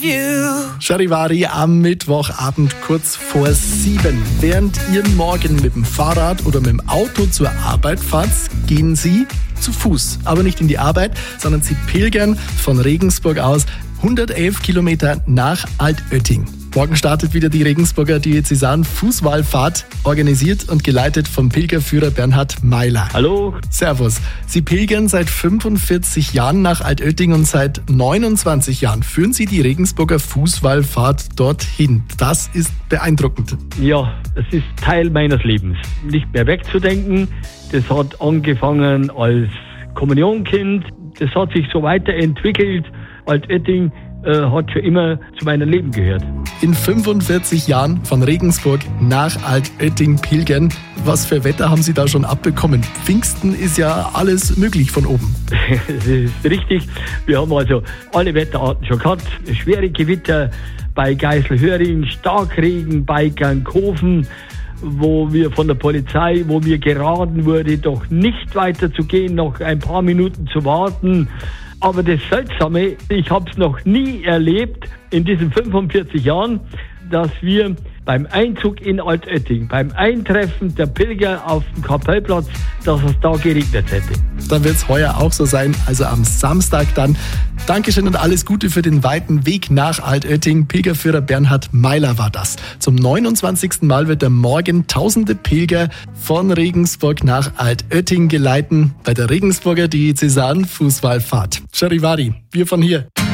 Charivari am Mittwochabend kurz vor 7. Während ihr morgen mit dem Fahrrad oder mit dem Auto zur Arbeit fahrt, gehen Sie zu Fuß. Aber nicht in die Arbeit, sondern Sie pilgern von Regensburg aus 111 Kilometer nach Altötting. Morgen startet wieder die Regensburger Diözesan-Fußwallfahrt, organisiert und geleitet vom Pilgerführer Bernhard Meiler. Hallo. Servus. Sie pilgern seit 45 Jahren nach Altötting und seit 29 Jahren führen Sie die Regensburger Fußwallfahrt dorthin. Das ist beeindruckend. Ja, es ist Teil meines Lebens. Nicht mehr wegzudenken. Das hat angefangen als Kommunionkind. Das hat sich so weiterentwickelt. Altötting hat schon immer zu meinem Leben gehört. In 45 Jahren von Regensburg nach Altötting pilgern. Was für Wetter haben Sie da schon abbekommen? Pfingsten ist ja alles möglich von oben. Das ist richtig. Wir haben also alle Wetterarten schon gehabt. Schwere Gewitter bei Geiselhöring, Starkregen bei Gankhofen, wo wir von der Polizei, wo mir geraten wurde, doch nicht weiter zu gehen, noch ein paar Minuten zu warten. Aber das Seltsame, ich habe es noch nie erlebt in diesen 45 Jahren, dass wir beim Einzug in Altötting, beim Eintreffen der Pilger auf dem Kapellplatz, dass es da geregnet hätte. Dann wird es heuer auch so sein, also am Samstag dann. Dankeschön und alles Gute für den weiten Weg nach Altötting. Pilgerführer Bernhard Meiler war das. Zum 29. Mal wird er morgen tausende Pilger von Regensburg nach Altötting geleiten bei der Regensburger Diözesan-Fußwallfahrt. Charivari, wir von hier.